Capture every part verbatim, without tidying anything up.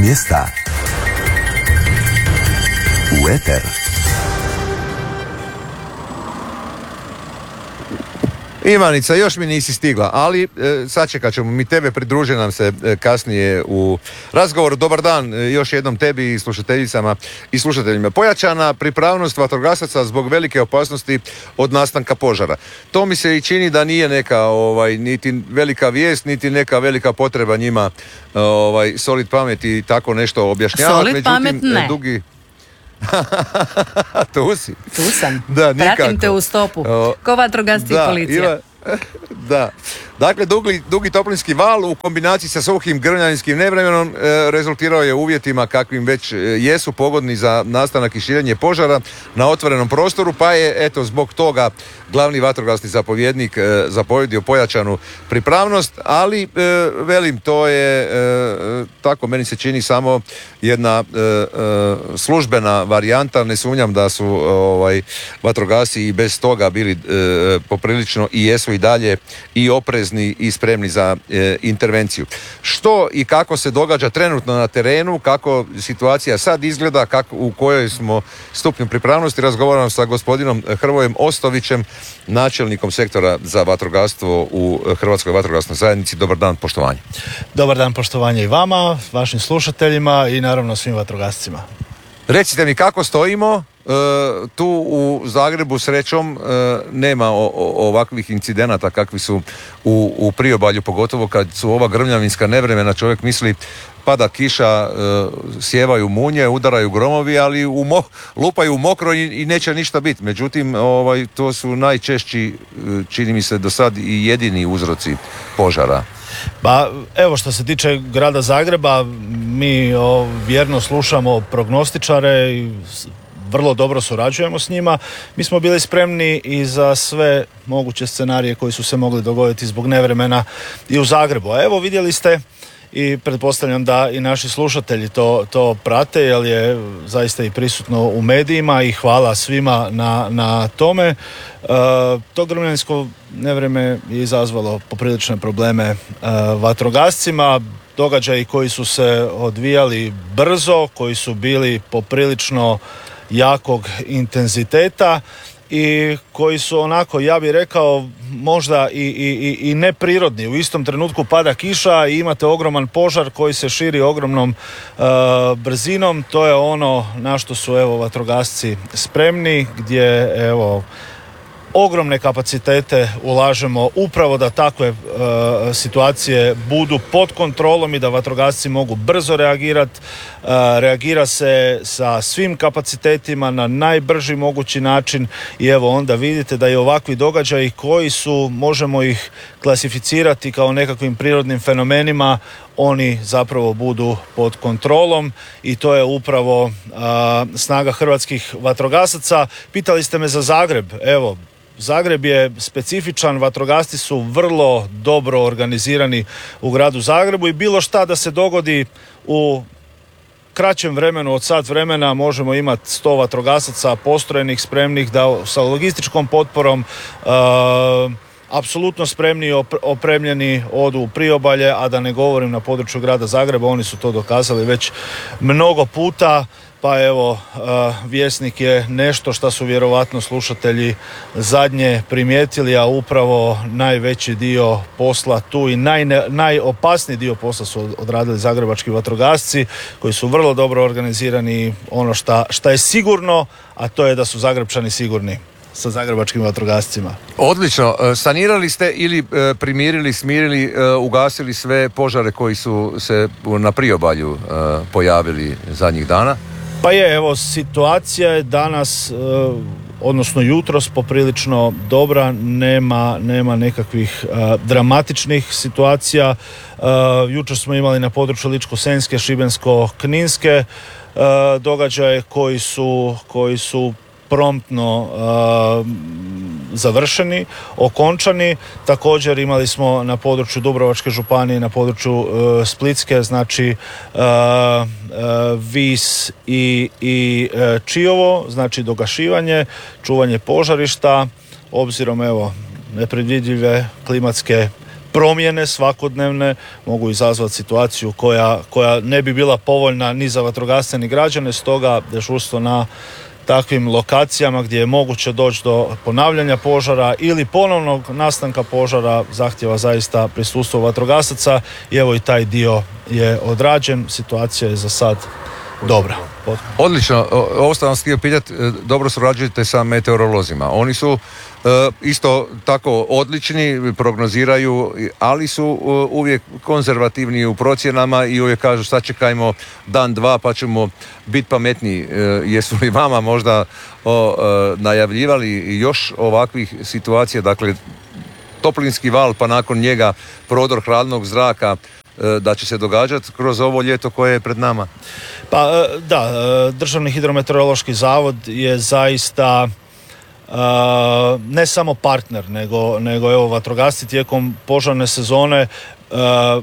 mjesta u eter. Ivanica, još mi nisi stigla, ali e, sačekat ćemo mi tebe, pridruže nam se e, kasnije u razgovoru. Dobar dan e, još jednom tebi i slušateljicama i slušateljima. Pojačana pripravnost vatrogasaca zbog velike opasnosti od nastanka požara. To mi se i čini da nije neka ovaj, niti velika vijest, niti neka velika potreba njima ovaj, solid pamet i tako nešto objašnjavati. Solid Međutim, pamet ne. Dugi... tu si. Tu sam. Da, pratim te u stopu. O, ko vatrogasci i policija. Iva, da. Dakle, dugi, dugi toplinski val u kombinaciji sa suhim grmljavinskim nevremenom e, rezultirao je uvjetima kakvim već e, jesu pogodni za nastanak i širenje požara na otvorenom prostoru, pa je eto zbog toga glavni vatrogasni zapovjednik e, zapovjedio pojačanu pripravnost, ali e, velim, to je e, tako meni se čini samo jedna e, e, službena varijanta. Ne sumnjam da su ovaj, vatrogasci i bez toga bili e, poprilično i jesu i dalje i oprezni i spremni za e, intervenciju. Što i kako se događa trenutno na terenu, kako situacija sad izgleda, kako, u kojoj smo stupnju pripravnosti, razgovaram sa gospodinom Hrvojem Ostovićem, načelnikom sektora za vatrogastvo u Hrvatskoj vatrogasnoj zajednici. Dobar dan, poštovanje. Dobar dan, poštovanje i vama, vašim slušateljima i naravno svim vatrogascima. Recite mi kako stojimo. E, tu u Zagrebu srećom e, nema o, o, ovakvih incidenata kakvi su u, u priobalju, pogotovo kad su ova grmljavinska nevremena, čovjek misli pada kiša, e, sjevaju munje, udaraju gromovi, ali u mo, lupaju u mokro i, i neće ništa biti. Međutim, ovaj, to su najčešći, čini mi se do sad i jedini uzroci požara. Pa evo, što se tiče grada Zagreba, mi o, vjerno slušamo prognostičare i vrlo dobro surađujemo s njima. Mi smo bili spremni i za sve moguće scenarije koji su se mogli dogoditi zbog nevremena i u Zagrebu. A evo, vidjeli ste i pretpostavljam da i naši slušatelji to, to prate, jer je zaista i prisutno u medijima i hvala svima na, na tome. E, to grmljansko nevreme je izazvalo poprilične probleme e, vatrogascima. Događaji koji su se odvijali brzo, koji su bili poprilično jakog intenziteta i koji su onako, ja bih rekao, možda i, i, i neprirodni. U istom trenutku pada kiša i imate ogroman požar koji se širi ogromnom uh, brzinom. To je ono na što su evo vatrogasci spremni, gdje evo ogromne kapacitete ulažemo upravo da takve e, situacije budu pod kontrolom i da vatrogasci mogu brzo reagirati. E, reagira se sa svim kapacitetima na najbrži mogući način i evo onda vidite da i ovakvi događaji koji su, možemo ih klasificirati kao nekakvim prirodnim fenomenima, oni zapravo budu pod kontrolom i to je upravo a, snaga hrvatskih vatrogasaca. Pitali ste me za Zagreb, evo, Zagreb je specifičan, vatrogasci su vrlo dobro organizirani u gradu Zagrebu i bilo šta da se dogodi u kraćem vremenu od sat vremena možemo imati sto vatrogasaca postrojenih, spremnih da sa logističkom potporom uh, apsolutno spremni i opremljeni odu u priobalje, a da ne govorim na području grada Zagreba, oni su to dokazali već mnogo puta. Pa evo, Vjesnik je nešto što su vjerovatno slušatelji zadnje primijetili, a upravo najveći dio posla tu i naj, najopasniji dio posla su odradili zagrebački vatrogasci koji su vrlo dobro organizirani. Ono šta, šta je sigurno, a to je da su Zagrebčani sigurni sa zagrebačkim vatrogascima. Odlično. Sanirali ste ili primirili, smirili, ugasili sve požare koji su se na priobalju pojavili zadnjih dana? Pa je, evo, situacija je danas, odnosno jutros, poprilično dobra, nema, nema nekakvih uh, dramatičnih situacija. Uh, jučer smo imali na području Ličko-senjske, Šibensko-kninske uh, događaje koji su, koji su promptno uh, završeni, okončani. Također imali smo na području Dubrovačke županije, na području uh, Splitske, znači uh, uh, Vis i, i uh, Čiovo, znači dogašivanje, čuvanje požarišta, obzirom evo nepredvidljive klimatske promjene svakodnevne mogu izazvati situaciju koja, koja ne bi bila povoljna ni za vatrogasce ni građane, stoga dežurstvo na takvim lokacijama gdje je moguće doći do ponavljanja požara ili ponovnog nastanka požara zahtjeva zaista prisustvo vatrogasaca i evo i taj dio je odrađen, situacija je za sad dobra. Odlično, ovo sam vam htio pitati, dobro surađujete sa meteorolozima, oni su e, isto tako odlični, prognoziraju, ali su e, uvijek konzervativni u procjenama i uvijek kažu sačekajmo dan, dva pa ćemo biti pametniji. E, jesu li vama možda o, e, najavljivali još ovakvih situacija, dakle toplinski val pa nakon njega prodor hladnog zraka, da će se događati kroz ovo ljeto koje je pred nama? Pa da, Državni hidrometeorološki zavod je zaista uh, ne samo partner, nego, nego evo vatrogasci tijekom požarne sezone uh,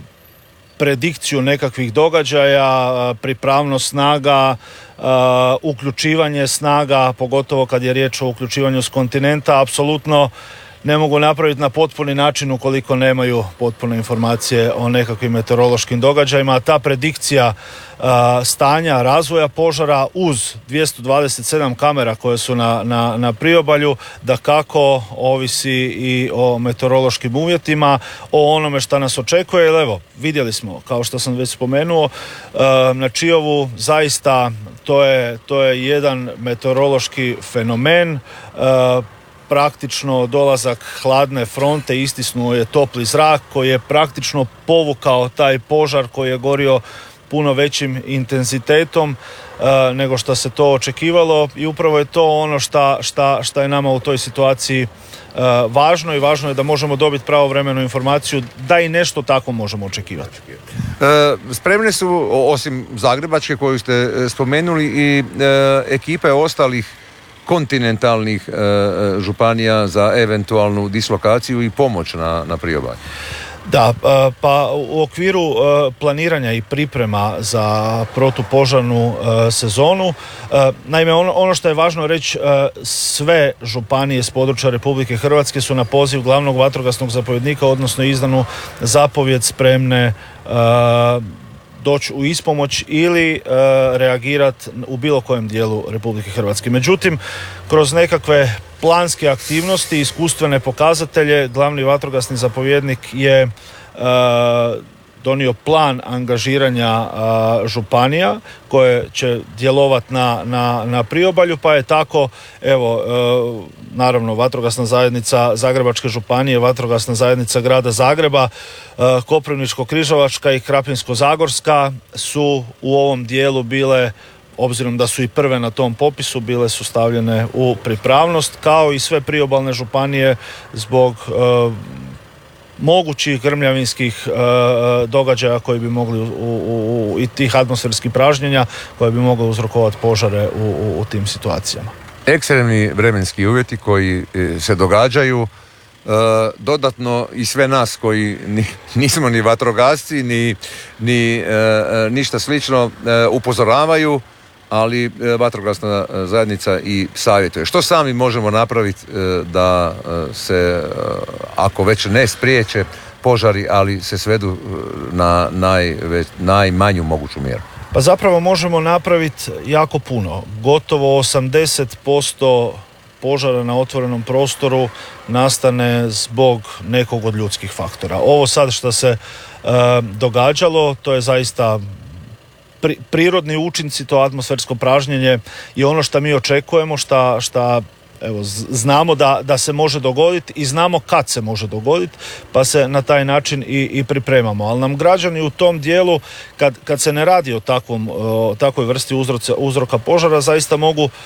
predikciju nekakvih događaja, pripravnost snaga, uh, uključivanje snaga, pogotovo kad je riječ o uključivanju s kontinenta, apsolutno ne mogu napraviti na potpuni način ukoliko nemaju potpune informacije o nekakvim meteorološkim događajima. A ta predikcija a, stanja, razvoja požara uz dvjesto dvadeset sedam kamera koje su na, na, na priobalju, da kako ovisi i o meteorološkim uvjetima, o onome što nas očekuje. Jer evo, vidjeli smo, kao što sam već spomenuo, a, na Čiovu zaista to je, to je jedan meteorološki fenomen. A, praktično dolazak hladne fronte istisnuo je topli zrak koji je praktično povukao taj požar koji je gorio puno većim intenzitetom uh, nego što se to očekivalo i upravo je to ono šta, šta, šta je nama u toj situaciji uh, važno i važno je da možemo dobiti pravovremenu informaciju da i nešto tako možemo očekivati. E, spremne su, osim Zagrebačke koju ste spomenuli, i e, ekipe ostalih kontinentalnih e, županija za eventualnu dislokaciju i pomoć na, na priobalju? Da, pa u okviru planiranja i priprema za protupožarnu sezonu, naime ono, ono što je važno reći, sve županije s područja Republike Hrvatske su na poziv glavnog vatrogasnog zapovjednika, odnosno izdanu zapovjed, spremne doći u ispomoć ili e, reagirati u bilo kojem dijelu Republike Hrvatske. Međutim, kroz nekakve planske aktivnosti, iskustvene pokazatelje, glavni vatrogasni zapovjednik je e, donio plan angažiranja a, županija koje će djelovati na, na, na priobalju, pa je tako, evo, e, naravno vatrogasna zajednica Zagrebačke županije, vatrogasna zajednica grada Zagreba, e, Koprivničko-križevačka i Krapinsko-zagorska su u ovom dijelu bile, obzirom da su i prve na tom popisu, bile su stavljene u pripravnost, kao i sve priobalne županije zbog e, mogućih grmljavinskih e, događaja koji bi mogli u, u, u, i tih atmosferskih pražnjenja koje bi mogli uzrokovati požare u, u, u tim situacijama. Ekstremni vremenski uvjeti koji se događaju, e, dodatno i sve nas koji ni, nismo ni vatrogasci ni, ni e, ništa slično, e, upozoravaju, ali vatrogasna zajednica i savjetuje. Što sami možemo napraviti da se, ako već ne spriječe požari, ali se svedu na najveć, najmanju moguću mjeru? Pa zapravo možemo napraviti jako puno. Gotovo osamdeset posto požara na otvorenom prostoru nastane zbog nekog od ljudskih faktora. Ovo sad što se e, događalo, to je zaista Pri, prirodni učinci, to atmosfersko pražnjenje i ono što mi očekujemo, šta, šta evo, znamo da, da se može dogoditi i znamo kad se može dogoditi, pa se na taj način i, i pripremamo. Ali nam građani u tom dijelu, kad, kad se ne radi o takvom, o takvoj vrsti uzroca, uzroka požara, zaista mogu uh,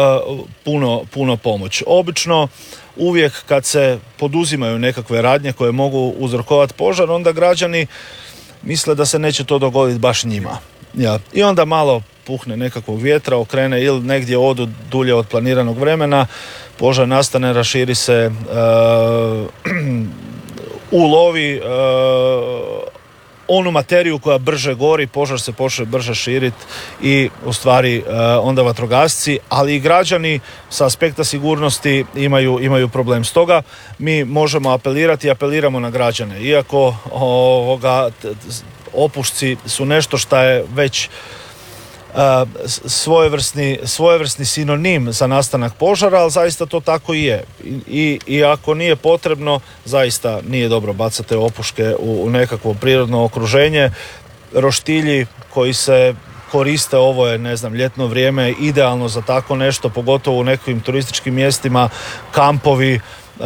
puno, puno pomoći. Obično uvijek kad se poduzimaju nekakve radnje koje mogu uzrokovati požar, onda građani misle da se neće to dogoditi baš njima. Ja. I onda malo puhne nekakvog vjetra, okrene ili negdje odu dulje od planiranog vremena, požar nastane, raširi se, uh, ulovi, uh, onu materiju koja brže gori, požar se počne brže širiti i u stvari onda vatrogasci, ali i građani sa aspekta sigurnosti imaju, imaju problem. Stoga mi možemo apelirati i apeliramo na građane. Iako ovoga, opušci su nešto što je već Uh, svojevrsni, svojevrsni sinonim za nastanak požara, ali zaista to tako i je. I, i, i ako nije potrebno, zaista nije dobro bacati te opuške u, u nekakvo prirodno okruženje. Roštilji koji se koriste, ovo je, ne znam, ljetno vrijeme, idealno za tako nešto, pogotovo u nekim turističkim mjestima, kampovi, uh,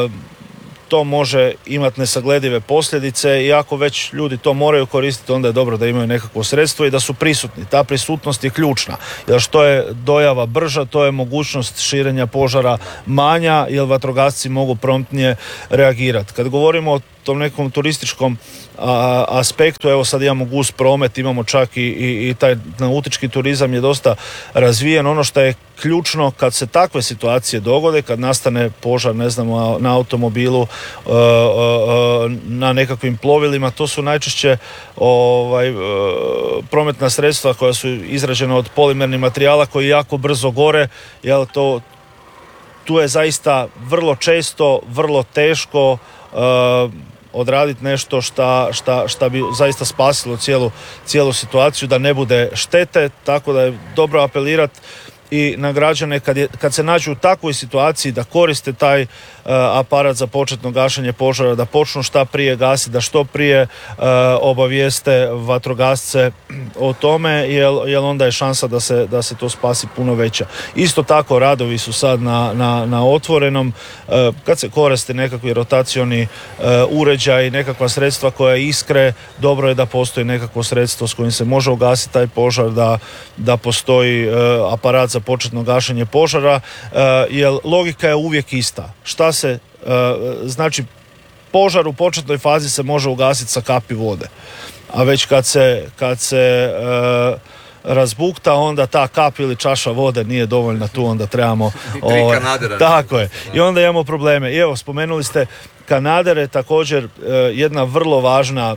to može imati nesagledive posljedice i ako već ljudi to moraju koristiti, onda je dobro da imaju nekakvo sredstvo i da su prisutni. Ta prisutnost je ključna, jer što je dojava brža, to je mogućnost širenja požara manja, jer vatrogasci mogu promptnije reagirati. Kad govorimo o tom nekom turističkom a, aspektu, evo sad imamo gust promet, imamo čak i, i, i taj nautički turizam je dosta razvijen. Ono što je ključno kad se takve situacije dogode, kad nastane požar, ne znam, na automobilu, uh, uh, uh, na nekakvim plovilima, to su najčešće ovaj, uh, prometna sredstva koja su izrađena od polimernih materijala koji jako brzo gore, jel to, tu je zaista vrlo često, vrlo teško uh, odraditi nešto šta, šta, šta bi zaista spasilo cijelu, cijelu situaciju, da ne bude štete, tako da je dobro apelirati i na građane kad, je, kad se nađu u takvoj situaciji da koriste taj uh, aparat za početno gašenje požara, da počnu šta prije gasiti, da što prije uh, obavijeste vatrogasce o tome, jer, jer onda je šansa da se, da se to spasi puno veća. Isto tako radovi su sad na, na, na otvorenom, uh, kad se koriste nekakvi rotacioni uh, uređaj, nekakva sredstva koja iskre, dobro je da postoji nekakvo sredstvo s kojim se može ugasiti taj požar, da, da postoji uh, aparat za početno gašenje požara, uh, jer logika je uvijek ista. Šta se, uh, znači, požar u početnoj fazi se može ugasiti sa kapi vode, a već kad se, kad se uh, razbukta, onda ta kap ili čaša vode nije dovoljna, tu onda trebamo ovaj, tako je, i onda imamo probleme. I evo, spomenuli ste kanadere, također uh, jedna vrlo važna,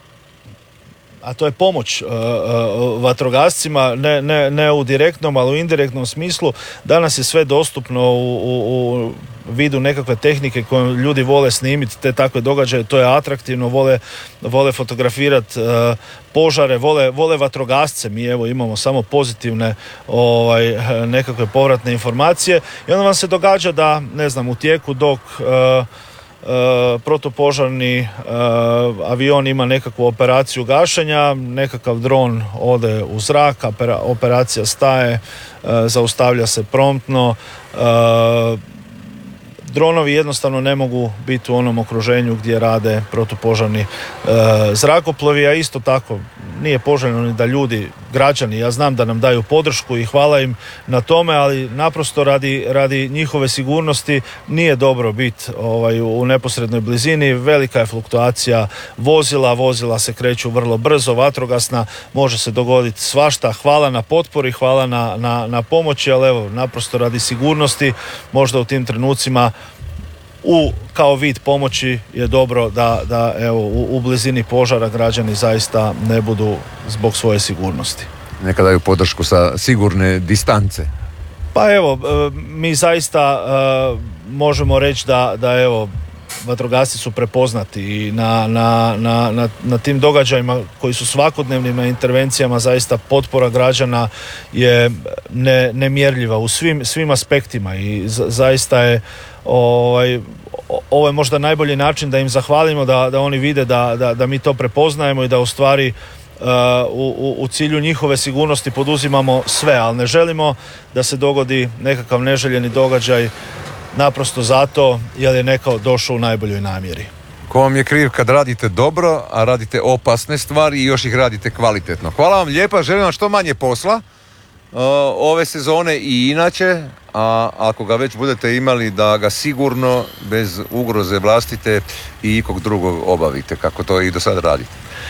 a to je pomoć uh, uh, vatrogascima, ne, ne, ne u direktnom, ali u indirektnom smislu. Danas je sve dostupno u, u, u vidu nekakve tehnike koje ljudi vole snimiti, te takve događaje, to je atraktivno, vole, vole fotografirati uh, požare, vole, vole vatrogasce. Mi evo imamo samo pozitivne ovaj, nekakve povratne informacije i onda vam se događa da, ne znam, u tijeku dok uh, Uh, protupožarni uh, avion ima nekakvu operaciju gašenja, nekakav dron ode u zrak, opera, operacija staje, uh, zaustavlja se promptno. Uh, dronovi jednostavno ne mogu biti u onom okruženju gdje rade protupožarni uh, zrakoplovi, a isto tako nije poželjno ni da ljudi, građani, ja znam da nam daju podršku i hvala im na tome, ali naprosto radi, radi njihove sigurnosti nije dobro biti ovaj, u neposrednoj blizini. Velika je fluktuacija vozila, vozila se kreću vrlo brzo, vatrogasna, može se dogoditi svašta. Hvala na potpori, hvala na, na, na pomoći, ali evo, naprosto radi sigurnosti, možda u tim trenucima u kao vid pomoći je dobro da, da evo, u, u blizini požara građani zaista ne budu zbog svoje sigurnosti. Neka daju podršku sa sigurne distance. Pa evo, mi zaista uh, možemo reći da, da evo, vatrogasci su prepoznati i na, na, na, na, na tim događajima koji su svakodnevnim intervencijama zaista potpora građana je ne, nemjerljiva u svim, svim aspektima i za, zaista je ovaj, ovo je možda najbolji način da im zahvalimo, da, da oni vide da, da, da mi to prepoznajemo i da u stvari Uh, u, u cilju njihove sigurnosti poduzimamo sve, ali ne želimo da se dogodi nekakav neželjeni događaj naprosto zato jer je neko došao u najboljoj namjeri. Ko vam je kriv kad radite dobro, a radite opasne stvari i još ih radite kvalitetno. Hvala vam lijepa, želim vam što manje posla uh, ove sezone i inače, a ako ga već budete imali da ga sigurno bez ugroze vlastite i ikog drugog obavite, kako to i do sada radite.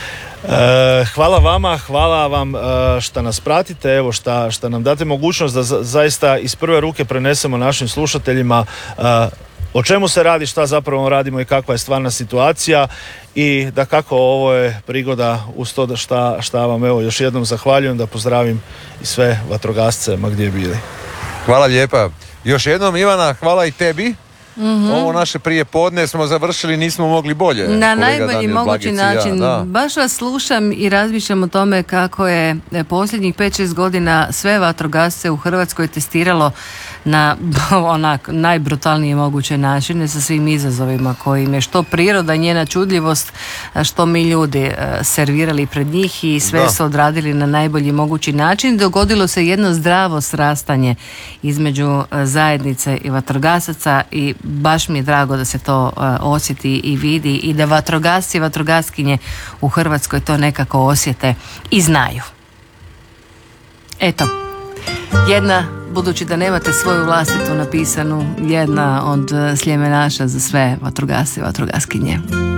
Hvala vama, hvala vam što nas pratite, evo šta, šta nam date mogućnost da za, zaista iz prve ruke prenesemo našim slušateljima o čemu se radi, šta zapravo radimo i kakva je stvarna situacija. I da kako ovo je prigoda uz to da šta, šta vam evo još jednom zahvaljujem, da pozdravim i sve vatrogasce ma gdje bili. Hvala lijepa. Još jednom Ivana, hvala i tebi. Mm-hmm. Ovo naše prije podne smo završili, nismo mogli bolje. Na najbolji mogući način. Ja, baš vas slušam i razmišljam o tome kako je posljednjih pet šest godina sve vatrogasce u Hrvatskoj testiralo na onak najbrutalnije moguće načine sa svim izazovima kojim je što priroda, njena čudljivost, što mi ljudi servirali pred njih i sve da. su odradili na najbolji mogući način. Dogodilo se jedno zdravo srastanje između zajednice i vatrogasaca i baš mi je drago da se to uh, osjeti i vidi i da vatrogasci i vatrogaskinje u Hrvatskoj to nekako osjete i znaju. Eto, jedna, budući da nemate svoju vlastitu napisanu, jedna od sljemenaša za sve vatrogasce i vatrogaskinje.